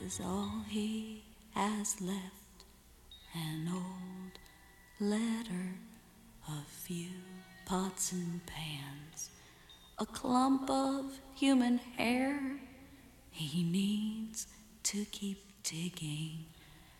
is all he has left. An old letter, a few pots and pans, a clump of human hair he needs to keep digging